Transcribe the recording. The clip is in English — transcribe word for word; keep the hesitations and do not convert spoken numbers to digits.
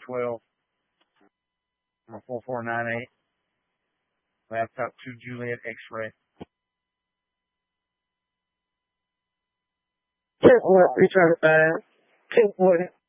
twelve. Number four four nine eight. Laptop two Juliet X-ray. Kentwood, return five. Kentwood.